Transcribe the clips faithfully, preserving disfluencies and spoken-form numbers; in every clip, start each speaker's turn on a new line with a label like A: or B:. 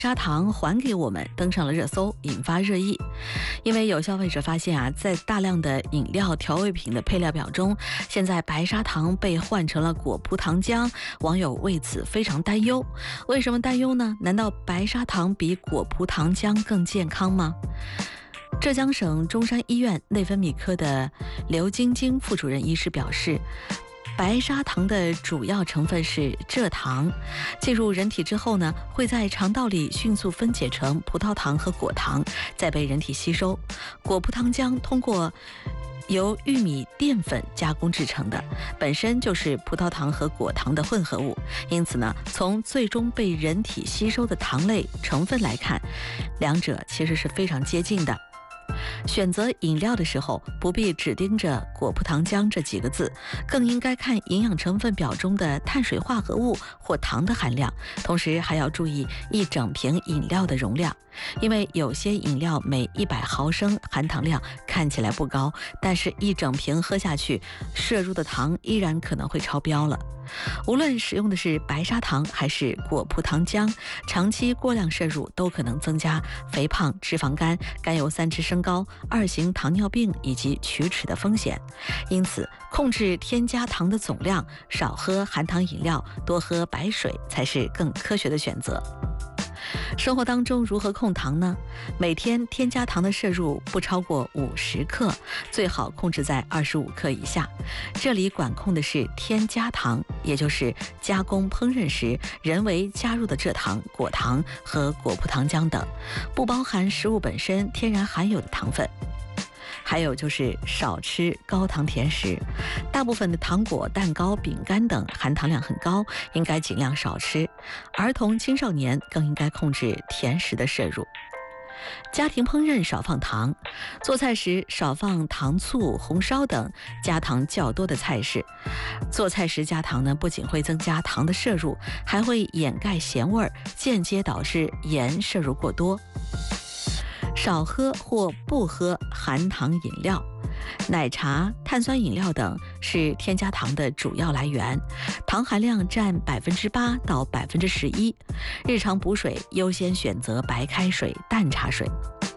A: 砂糖还给我们登上了热搜，引发热议。因为有消费者发现啊，在大量的饮料调味品的配料表中，现在白砂糖被换成了果葡糖浆，网友为此非常担忧。为什么担忧呢？难道白砂糖比果葡糖浆更健康吗？浙江省中山医院内分泌科的刘晶晶副主任医师表示，白砂糖的主要成分是蔗糖，进入人体之后呢，会在肠道里迅速分解成葡萄糖和果糖，再被人体吸收。果葡糖浆通过由玉米淀粉加工制成的，本身就是葡萄糖和果糖的混合物，因此呢，从最终被人体吸收的糖类成分来看，两者其实是非常接近的。选择饮料的时候，不必只盯着果葡糖浆这几个字，更应该看营养成分表中的碳水化合物或糖的含量，同时还要注意一整瓶饮料的容量。因为有些饮料每一百毫升含糖量看起来不高，但是一整瓶喝下去，摄入的糖依然可能会超标了。无论使用的是白砂糖还是果葡糖浆，长期过量摄入都可能增加肥胖、脂肪肝、甘油三酯升高、二型糖尿病以及龋齿的风险。因此，控制添加糖的总量，少喝含糖饮料，多喝白水才是更科学的选择。生活当中如何控糖呢？每天添加糖的摄入不超过五十克，最好控制在二十五克以下。这里管控的是添加糖，也就是加工烹饪时人为加入的蔗糖、果糖和果葡糖浆等，不包含食物本身天然含有的糖分。还有就是少吃高糖甜食，大部分的糖果、蛋糕、饼干等含糖量很高，应该尽量少吃。儿童、青少年更应该控制甜食的摄入。家庭烹饪少放糖，做菜时少放糖醋、红烧等加糖较多的菜式。做菜时加糖呢，不仅会增加糖的摄入，还会掩盖咸味儿，间接导致盐摄入过多。少喝或不喝含糖饮料，奶茶、碳酸饮料等是添加糖的主要来源，糖含量占百分之八到百分之十一。日常补水优先选择白开水、淡茶水。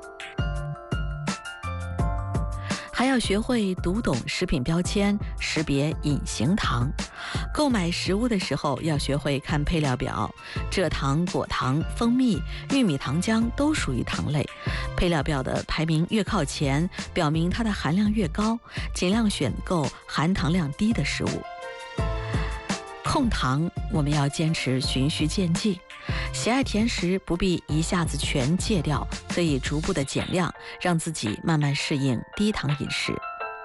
A: 还要学会读懂食品标签，识别隐形糖。购买食物的时候要学会看配料表，蔗糖、果糖、蜂蜜、玉米糖浆都属于糖类，配料表的排名越靠前，表明它的含量越高，尽量选购含糖量低的食物。控糖我们要坚持循序渐进，喜爱甜食不必一下子全戒掉，可以逐步的减量，让自己慢慢适应低糖饮食。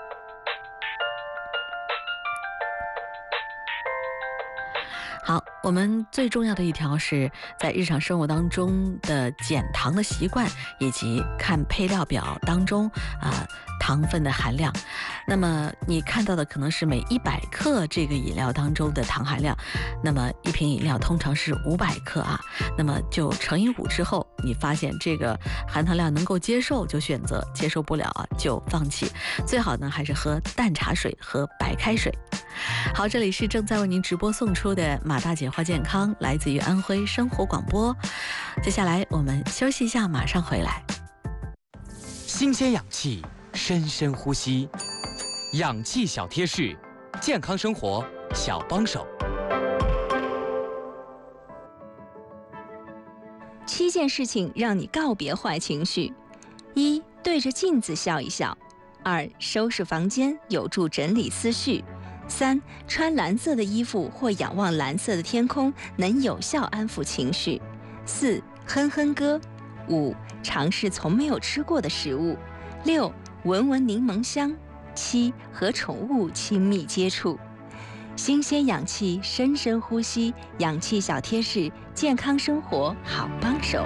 A: 好，我们最重要的一条是在日常生活当中的减糖的习惯，以及看配料表当中啊、呃、糖分的含量。那么你看到的可能是每一百克这个饮料当中的糖含量，那么一瓶饮料通常是五百克啊，那么就乘以五之后，你发现这个含糖量能够接受就选择，接受不了啊就放弃。最好呢还是喝淡茶水和白开水。好，这里是正在为您直播送出的马大姐话健康，来自于安徽生活广播。接下来我们休息一下，马上回来。
B: 新鲜氧气，深深呼吸，氧气小贴士，健康生活小帮手。
C: 七件事情让你告别坏情绪：一、对着镜子笑一笑；二、收拾房间有助整理思绪；三、穿蓝色的衣服或仰望蓝色的天空能有效安抚情绪；四、哼哼歌；五、尝试从没有吃过的食物；六、闻闻柠檬香；七、和宠物亲密接触。新鲜氧气，深深呼吸，氧气小贴士，健康生活好帮手。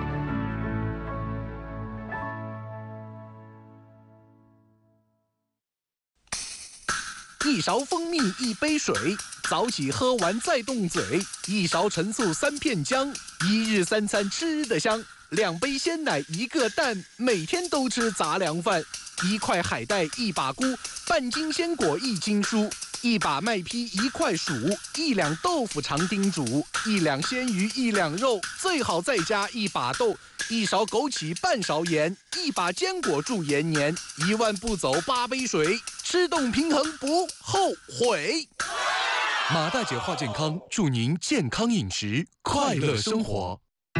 D: 一勺蜂蜜一杯水，早起喝完再动嘴，一勺陈醋三片姜，一日三餐吃得香，两杯鲜奶一个蛋，每天都吃杂粮饭，一块海带一把菇，半斤鲜果一斤蔬， 一把麦坯一块薯，一两豆腐长丁煮，一两鲜鱼一两肉，最好再加一把豆，一勺枸杞半勺盐，一把坚果助延年，一万步走八杯水，吃动平衡不后悔。马大姐话健康，祝您健康饮食，快乐生活。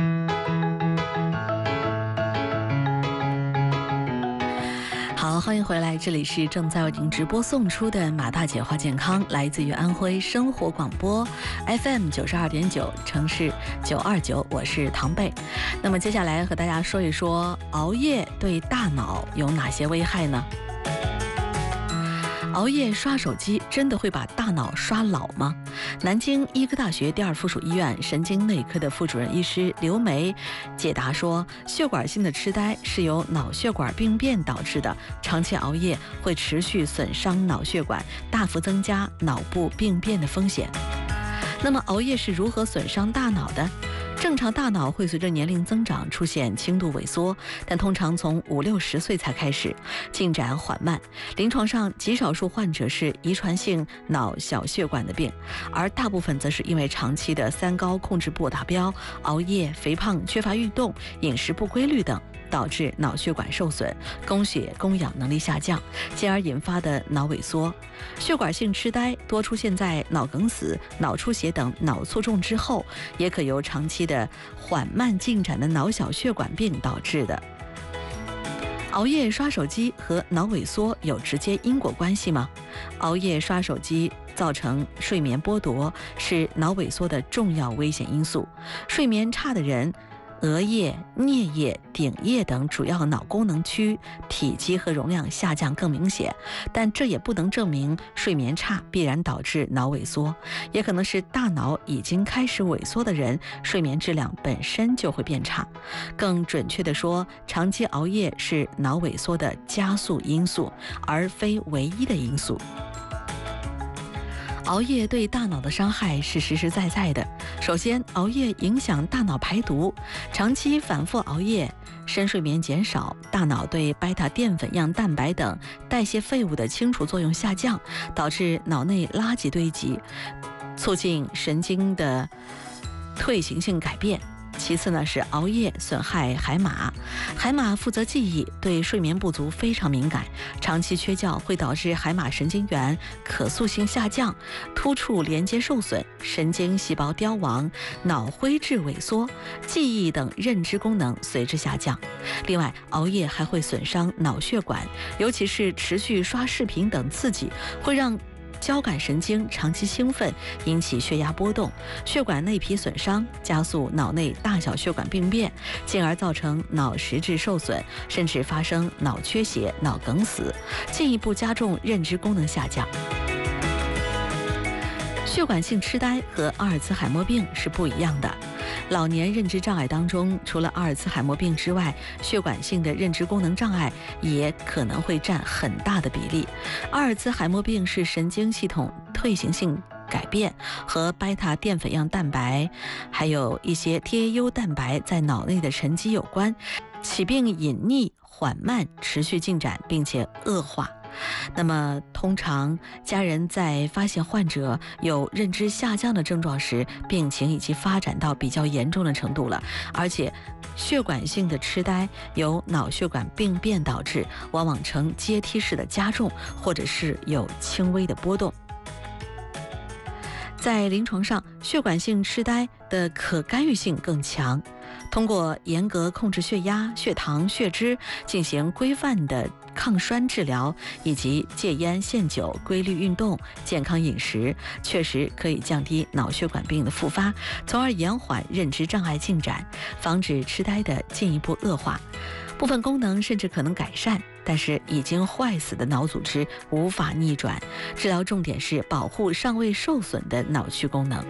A: 好，欢迎回来，这里是正在为您直播送出的马大姐话健康，来自于安徽生活广播 F M 九十二点九，城市九二九，我是唐贝。那么接下来和大家说一说熬夜对大脑有哪些危害呢？熬夜刷手机真的会把大脑刷老吗？南京医科大学第二附属医院神经内科的副主任医师刘梅解答说，血管性的痴呆是由脑血管病变导致的，长期熬夜会持续损伤脑血管，大幅增加脑部病变的风险。那么熬夜是如何损伤大脑的？正常大脑会随着年龄增长出现轻度萎缩，但通常从五六十岁才开始，进展缓慢。临床上极少数患者是遗传性脑小血管的病，而大部分则是因为长期的三高控制不达标、熬夜、肥胖、缺乏运动、饮食不规律等，导致脑血管受损，供血供氧能力下降，进而引发的脑萎缩。血管性痴呆多出现在脑梗死、脑出血等脑卒中之后，也可由长期的缓慢进展的脑小血管病导致的。熬夜刷手机和脑萎缩有直接因果关系吗？熬夜刷手机造成睡眠剥夺，是脑萎缩的重要危险因素。睡眠差的人，额叶、颞叶、顶叶等主要脑功能区体积和容量下降更明显，但这也不能证明睡眠差必然导致脑萎缩，也可能是大脑已经开始萎缩的人，睡眠质量本身就会变差。更准确地说，长期熬夜是脑萎缩的加速因素，而非唯一的因素。熬夜对大脑的伤害是实实在在的。首先，熬夜影响大脑排毒，长期反复熬夜，深睡眠减少，大脑对贝塔淀粉样蛋白等代谢废物的清除作用下降，导致脑内垃圾堆积，促进神经的退行性改变。其次呢，是熬夜损害海马，海马负责记忆，对睡眠不足非常敏感，长期缺觉会导致海马神经元可塑性下降，突触连接受损，神经细胞凋亡，脑灰质萎缩，记忆等认知功能随之下降。另外，熬夜还会损伤脑血管，尤其是持续刷视频等刺激，会让交感神经长期兴奋，引起血压波动，血管内皮损伤，加速脑内大小血管病变，进而造成脑实质受损，甚至发生脑缺血、脑梗死，进一步加重认知功能下降。血管性痴呆和阿尔茨海默病是不一样的。老年认知障碍当中，除了阿尔茨海默病之外，血管性的认知功能障碍也可能会占很大的比例。阿尔茨海默病是神经系统退行性改变和贝塔淀粉样蛋白，还有一些 T A U 蛋白在脑内的沉积有关，起病隐匿、缓慢、持续进展，并且恶化。那么通常家人在发现患者有认知下降的症状时，病情已经发展到比较严重的程度了，而且血管性的痴呆由脑血管病变导致，往往呈阶梯式的加重，或者是有轻微的波动。在临床上，血管性痴呆的可干预性更强，通过严格控制血压、血糖、血脂，进行规范的抗栓治疗，以及戒烟限酒、规律运动、健康饮食，确实可以降低脑血管病的复发，从而延缓认知障碍进展，防止痴呆的进一步恶化。部分功能甚至可能改善，但是已经坏死的脑组织无法逆转。治疗重点是保护尚未受损的脑区功能。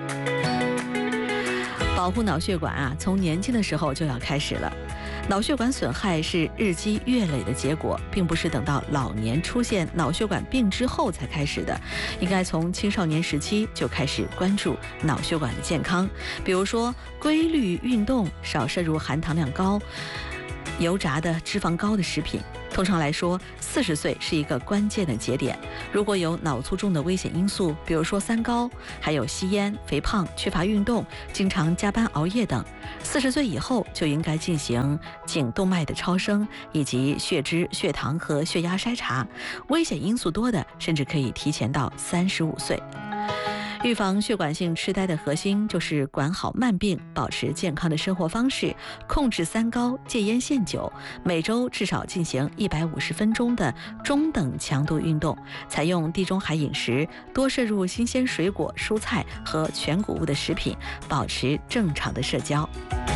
A: 保护脑血管啊，从年轻的时候就要开始了。脑血管损害是日积月累的结果，并不是等到老年出现脑血管病之后才开始的，应该从青少年时期就开始关注脑血管的健康。比如说，规律运动，少摄入含糖量高、油炸的、脂肪高的食品， 通常来说，四十岁是一个关键的节点。如果有脑卒中的危险因素，比如说三高，还有吸烟、肥胖、缺乏运动、经常加班熬夜等，四十岁以后就应该进行颈动脉的超声，以及血脂、血糖和血压筛查。危险因素多的，甚至可以提前到三十五岁。预防血管性痴呆的核心就是管好慢病，保持健康的生活方式，控制三高，戒烟限酒，每周至少进行一百五十分钟的中等强度运动，采用地中海饮食，多摄入新鲜水果、蔬菜和全谷物的食品，保持正常的社交。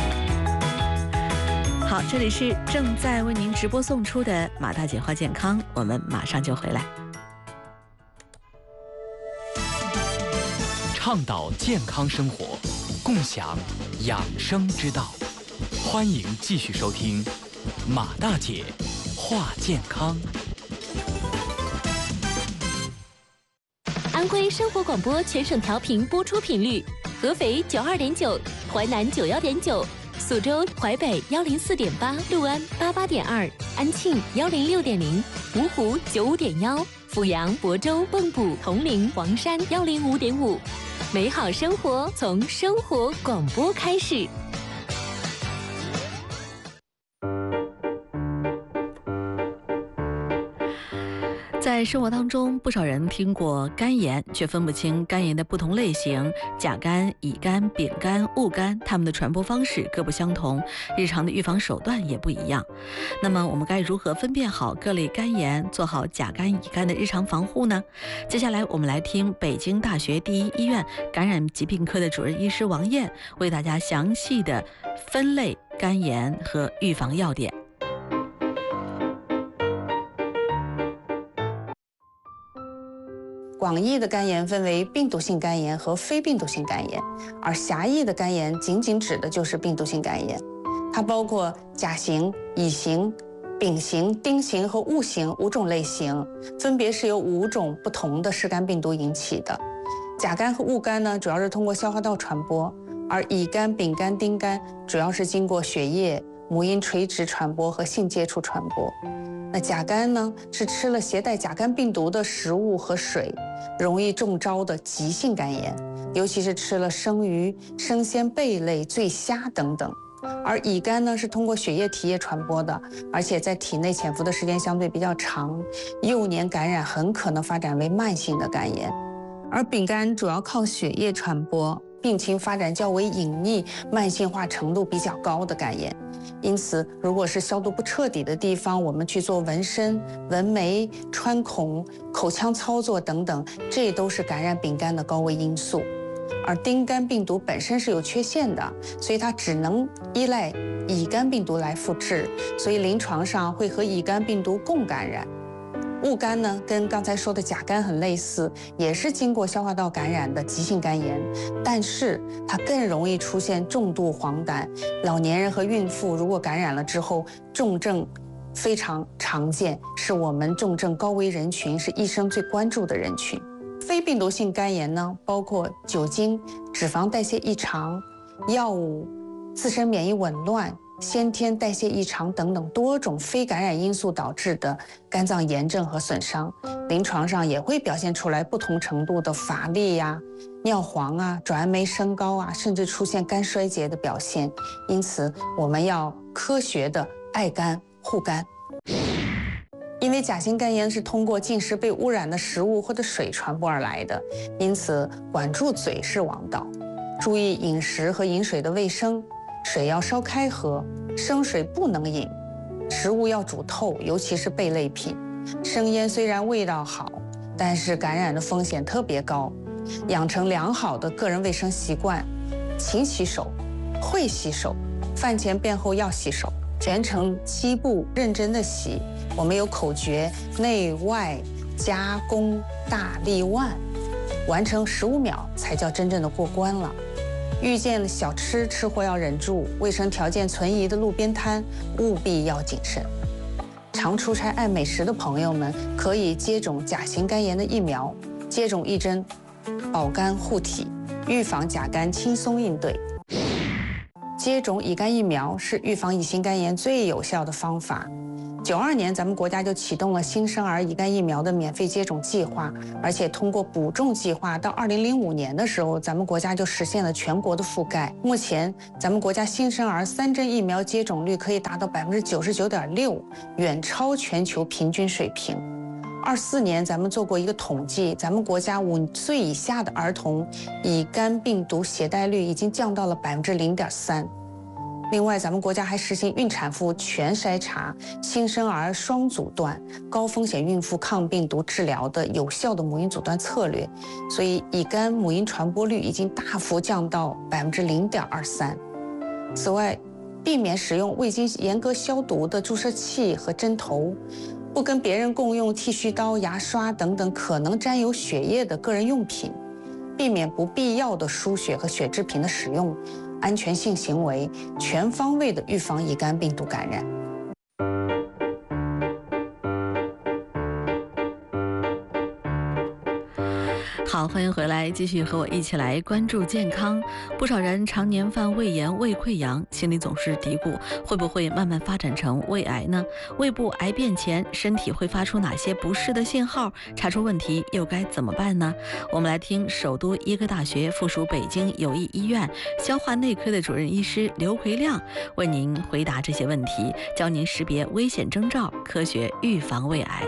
A: 好，这里是正在为您直播送出的马大姐话健康，我们马上就回来。
B: 倡导健康生活，共享养生之道。欢迎继续收听马大姐话健康。
E: 安徽生活广播全省调频播出频率：合肥九二点九，淮南九幺点九，苏州、淮北幺零四点八，六安八八点二，安庆幺零六点零，芜湖九五点幺，阜阳、亳州、蚌埠、铜陵、黄山幺零五点五。美好生活从生活广播开始。
A: 在生活当中，不少人听过肝炎，却分不清肝炎的不同类型，甲肝、乙肝、丙肝、戊肝，它们的传播方式各不相同，日常的预防手段也不一样。那么我们该如何分辨好各类肝炎，做好甲肝、乙肝的日常防护呢？接下来我们来听北京大学第一医院感染疾病科的主任医师王燕为大家详细的分类肝炎和预防要点。
F: 广义的肝炎分为病毒性肝炎和非病毒性肝炎，而狭义的肝炎仅仅指的就是病毒性肝炎。它包括甲型、乙型、丙型、丁型和戊型五种类型，分别是由五种不同的嗜肝病毒引起的。甲肝和戊肝呢，主要是通过消化道传播，而乙肝、丙肝、丁肝主要是经过血液、母婴垂直传播和性接触传播。那甲肝呢，是吃了携带甲肝病毒的食物和水，容易中招的急性肝炎，尤其是吃了生鱼、生鲜贝类、醉虾等等。而乙肝呢，是通过血液、体液传播的，而且在体内潜伏的时间相对比较长，幼年感染很可能发展为慢性的肝炎。而丙肝主要靠血液传播，病情发展较为隐匿，慢性化程度比较高的肝炎。因此，如果是消毒不彻底的地方，我们去做纹身、纹眉、穿孔、口腔操作等等，这都是感染丙肝的高危因素。而丁肝病毒本身是有缺陷的，所以它只能依赖乙肝病毒来复制，所以临床上会和乙肝病毒共感染。戊肝呢，跟刚才说的甲肝很类似，也是经过消化道感染的急性肝炎，但是它更容易出现重度黄疸，老年人和孕妇如果感染了之后，重症非常常见，是我们重症高危人群，是医生最关注的人群。非病毒性肝炎呢，包括酒精、脂肪代谢异常、药物、自身免疫紊乱、先天代谢异常等等多种非感染因素导致的肝脏炎症和损伤，临床上也会表现出来不同程度的乏力呀、尿黄啊、转氨酶升高啊，甚至出现肝衰竭的表现。因此，我们要科学的爱肝护肝。因为甲型肝炎是通过进食被污染的食物或者水传播而来的，因此管住嘴是王道，注意饮食和饮水的卫生。水要烧开喝，生水不能饮，食物要煮透，尤其是贝类品。生腌虽然味道好，但是感染的风险特别高。养成良好的个人卫生习惯，勤洗手，会洗手，饭前便后要洗手，全程七步认真的洗。我们有口诀：内外夹弓大立腕，完成十五秒才叫真正的过关了。遇见小吃吃货要忍住，卫生条件存疑的路边摊务必要谨慎。常出差爱美食的朋友们可以接种甲型肝炎的疫苗，接种一针，保肝护体，预防甲肝轻松应对。接种乙肝疫苗是预防乙型肝炎最有效的方法。 九二年，咱们国家就启动了新生儿乙肝疫苗的免费接种计划，而且通过补种计划，到二零零五年的时候，咱们国家就实现了全国的覆盖。目前，咱们国家新生儿三针疫苗接种率可以达到百分之九十九点六，远超全球平均水平。二四年，咱们做过一个统计，咱们国家五岁以下的儿童乙肝病毒携带率已经降到了百分之零点三。另外，咱们国家还实行孕产妇全筛查、新生儿双阻断、高风险孕妇抗病毒治疗的有效的母婴阻断策略，所以乙肝母婴传播率已经大幅降到百分之零点二三。此外，避免使用未经严格消毒的注射器和针头，不跟别人共用剃须刀、牙刷等等可能沾有血液的个人用品，避免不必要的输血和血制品的使用。安全性行为，全方位的预防乙肝病毒感染。
A: 好，欢迎回来，继续和我一起来关注健康。不少人常年犯胃炎、胃溃疡，心里总是嘀咕，会不会慢慢发展成胃癌呢？胃部癌变前，身体会发出哪些不适的信号？查出问题又该怎么办呢？我们来听首都医科大学附属北京友谊医院消化内科的主任医师刘奎亮为您回答这些问题，教您识别危险征兆，科学预防胃癌。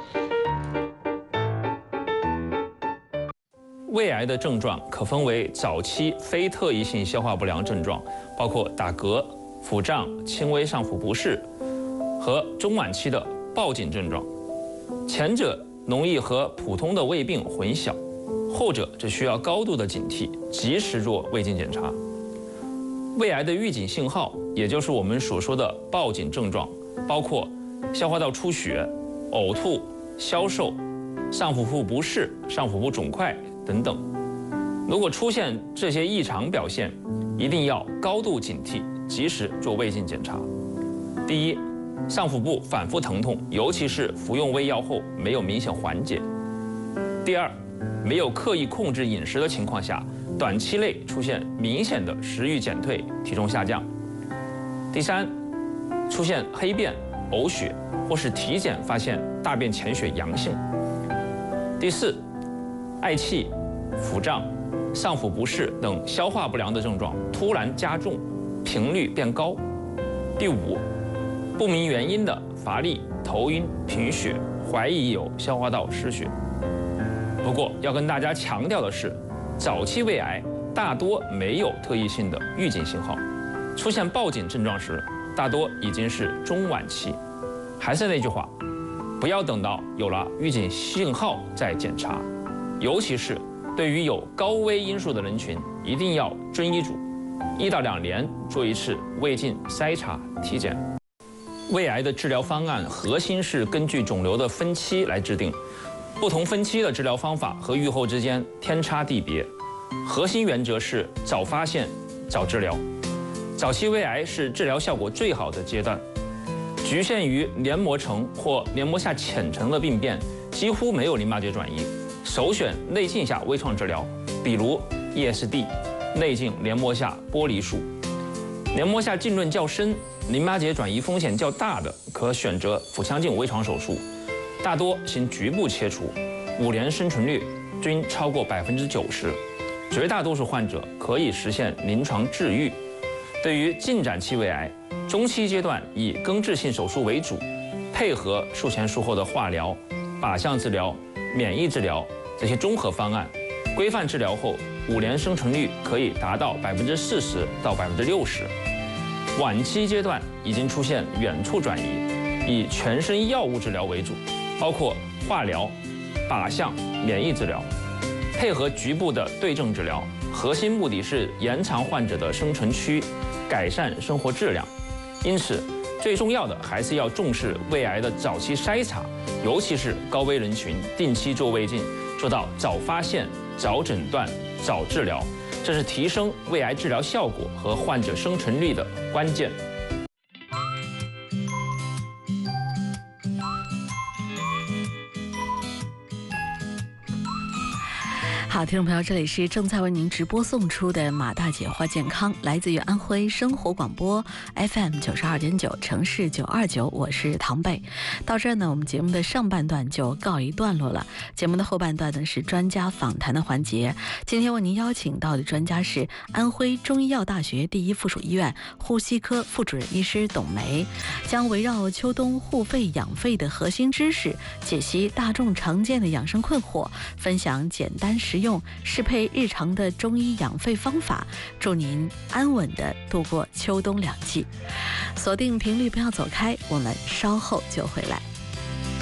G: 胃癌的症状可分为早期非特异性消化不良症状，包括打嗝、腹胀、轻微上腹不适，和中晚期的暴紧症状。前者容易和普通的胃病混淆，后者只需要高度的警惕，及时做胃镜检查。胃癌的预警信号，也就是我们所说的暴紧症状，包括消化道出血、呕吐、消瘦、上腹部不适、上腹部肿块等等。如果出现这些异常表现，一定要高度警惕，及时做胃镜检查。第一，上腹部反复疼痛，尤其是服用胃药后没有明显缓解。第二，没有刻意控制饮食的情况下，短期内出现明显的食欲减退、体重下降。第三，出现黑便、呕血，或是体检发现大便潜血阳性。第四，嗳气、腹胀、上腹不适等消化不良的症状突然加重，频率变高。第五，不明原因的乏力、头晕、贫血，怀疑有消化道失血。不过要跟大家强调的是，早期胃癌大多没有特异性的预警信号，出现暴紧症状时，大多已经是中晚期。还是那句话，不要等到有了预警信号再检查，尤其是对于有高危因素的人群，一定要遵医嘱，一到两年做一次胃镜筛查体检。胃癌的治疗方案核心是根据肿瘤的分期来制定，不同分期的治疗方法和预后之间天差地别。核心原则是早发现、早治疗。早期胃癌是治疗效果最好的阶段，局限于黏膜层或黏膜下浅层的病变，几乎没有淋巴结转移。首选内镜下微创治疗，比如 E S D 内镜黏膜下剥离术。黏膜下浸润较深、淋巴结转移风险较大的，可选择腹腔镜微创手术，大多行局部切除，五年生存率均超过百分之九十，绝大多数患者可以实现临床治愈。对于进展期胃癌，中期阶段以根治性手术为主，配合术前术后的化疗、靶向治疗、免疫治疗这些综合方案，规范治疗后，五年生存率可以达到百分之四十到百分之六十。晚期阶段已经出现远处转移，以全身药物治疗为主，包括化疗、靶向、免疫治疗，配合局部的对症治疗，核心目的是延长患者的生存区，改善生活质量。因此，最重要的还是要重视胃癌的早期筛查，尤其是高危人群，定期做胃镜，做到早发现、早诊断、早治疗，这是提升胃癌治疗效果和患者生存率的关键。
A: 好，听众朋友，这里是正在为您直播送出的马大姐话健康，来自于安徽生活广播 F M 九十二点九，城市九二九，我是唐贝。到这儿呢，我们节目的上半段就告一段落了。节目的后半段呢是专家访谈的环节。今天为您邀请到的专家是安徽中医药大学第一附属医院呼吸科副主任医师董梅，将围绕秋冬护肺养肺的核心知识，解析大众常见的养生困惑，分享简单实用、适配日常的中医养肺方法，祝您安稳地度过秋冬两季。锁定频率，不要走开，我们稍后就回来。